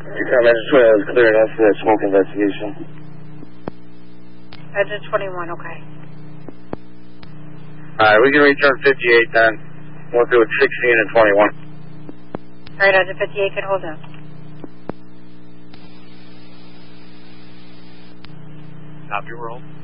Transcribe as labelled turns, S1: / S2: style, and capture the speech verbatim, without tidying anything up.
S1: Exit twenty-one is clear enough for that smoke investigation.
S2: Exit twenty-one, okay.
S1: Alright, we can return fifty-eight then. We'll do it sixteen and twenty-one.
S2: Alright, Exit fifty-eight can hold down.
S3: Copy, roll.